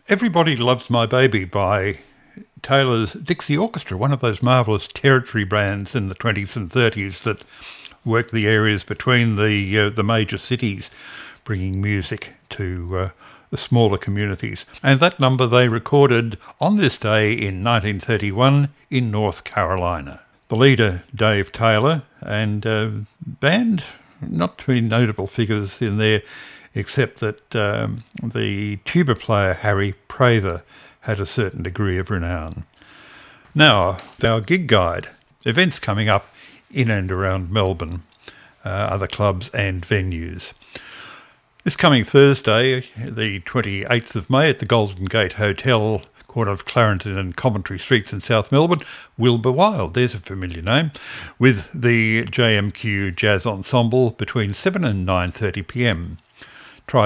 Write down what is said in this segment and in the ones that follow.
Everybody Loves My Baby by Taylor's Dixie Orchestra, one of those marvellous territory bands in the 20s and 30s that worked the areas between the major cities, bringing music to the smaller communities. And that number they recorded on this day in 1931 in North Carolina. The leader, Dave Taylor, and band, not too many notable figures in there, except that the tuba player Harry Prather had a certain degree of renown. Now, our gig guide, events coming up in and around Melbourne, other clubs and venues. This coming Thursday, the 28th of May, at the Golden Gate Hotel, corner of Clarendon and Coventry Streets in South Melbourne, Wilbur Wilde, there's a familiar name, with the JMQ Jazz Ensemble between 7 and 9:30pm. Try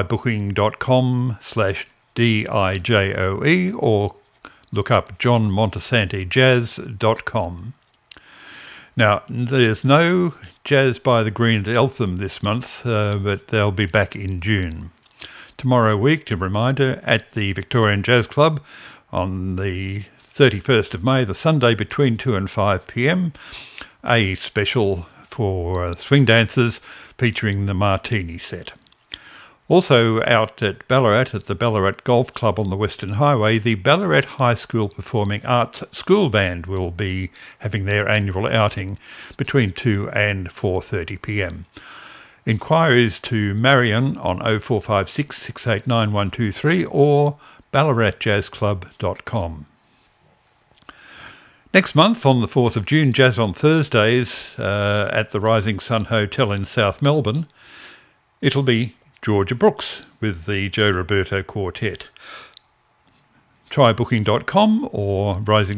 booking.com/DIJOE or look up johnmontesantijazz.com. Now, there's no Jazz by the Green at Eltham this month, but they'll be back in June. Tomorrow week, a reminder, at the Victorian Jazz Club on the 31st of May, the Sunday between 2 and 5pm, a special for swing dancers featuring the Martini set. Also out at Ballarat, at the Ballarat Golf Club on the Western Highway, the Ballarat High School Performing Arts School Band will be having their annual outing between 2 and 4:30pm. Inquiries to Marion on 0456 689 123 or ballaratjazzclub.com. Next month, on the 4th of June, Jazz on Thursdays at the Rising Sun Hotel in South Melbourne. It'll be Georgia Brooks with the Joe Roberto Quartet. Try booking.com or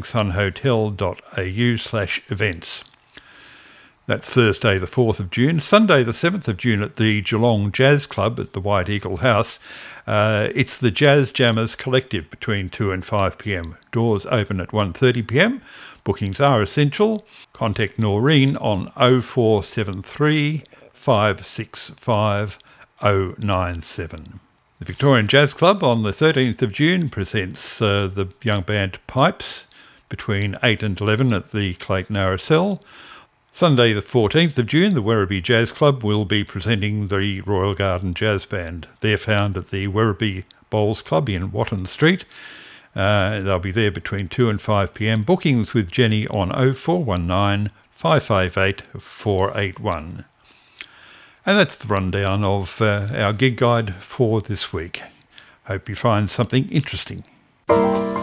risingsunhotel.au/events. That's Thursday the 4th of June. Sunday the 7th of June at the Geelong Jazz Club at the White Eagle House. It's the Jazz Jammers Collective between 2 and 5pm. Doors open at 1:30pm. Bookings are essential. Contact Noreen on 0473 565 097. The Victorian Jazz Club on the 13th of June presents the young band Pipes between 8 and 11 at the Clayton RSL. Sunday the 14th of June, the Werribee Jazz Club will be presenting the Royal Garden Jazz Band. They're found at the Werribee Bowls Club in Watton Street. They'll be there between 2 and 5pm. Bookings with Jenny on 0419 558 481. And that's the rundown of our gig guide for this week. Hope you find something interesting.